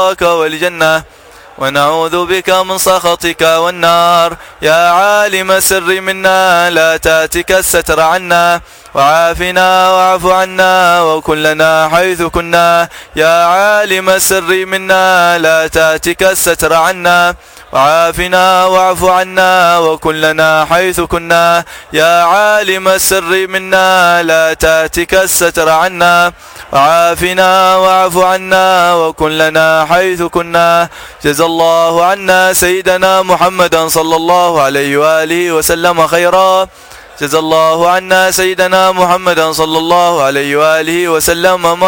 رضاك والجنة، ونعوذ بك من سخطك والنار. يا عالم السر منا لا تاتك الستر عنا، وعافنا واعف عنا وكن لنا حيث كنا. يا عالم السر منا لا تاتك الستر عنا، وعافنا واعف عنا وكن لنا حيث كنا. يا عالم السر منا لا تاتك الستر عنا، وعافنا واعف عنا وكن لنا حيث كنا. جزا الله عنا سيدنا محمدا صلى الله عليه وآله وسلم خيرا. جزا الله عنا سيدنا محمدا صلى الله عليه وآله وسلم